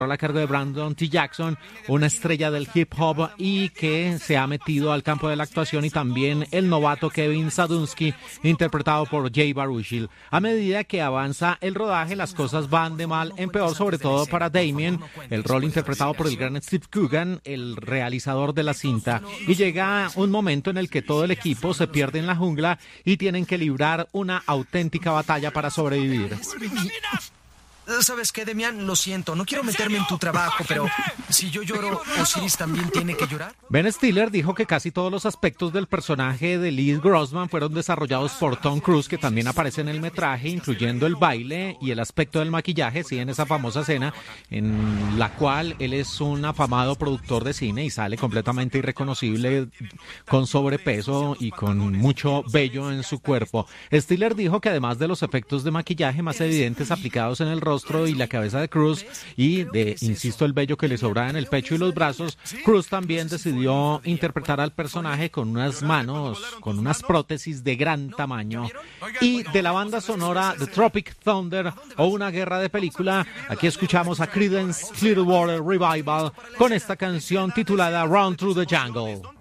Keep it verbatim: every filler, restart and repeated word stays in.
a cargo de Brandon T. Jackson, una estrella del hip hop y que se ha metido al campo de la actuación, y también el novato Kevin Sadunsky, interpretado por Jay Baruchel. A medida que avanza el rodaje, las cosas van de mal en peor, sobre todo para Damien, el rol interpretado por el gran Steve Coogan, el realizador de la cinta, y llega un momento en el que todo el equipo se pierde en la jungla y tienen que librar una auténtica batalla para sobrevivir. ¿Sabes qué, Demian? Lo siento, no quiero meterme en tu trabajo, pero si yo lloro, ¿Osiris también tiene que llorar? Ben Stiller dijo que casi todos los aspectos del personaje de Liz Grossman fueron desarrollados por Tom Cruise, que también aparece en el metraje, incluyendo el baile y el aspecto del maquillaje, sí, en esa famosa escena en la cual él es un afamado productor de cine y sale completamente irreconocible, con sobrepeso y con mucho vello en su cuerpo. Stiller dijo que además de los efectos de maquillaje más evidentes aplicados en el rostro y la cabeza de Cruise y de, insisto, el vello que le sobraba en el pecho y los brazos, Cruise también decidió interpretar al personaje con unas manos, con unas prótesis de gran tamaño. Y de la banda sonora The Tropic Thunder o Una guerra de película, aquí escuchamos a Creedence Clearwater Revival con esta canción titulada Run Through the Jungle.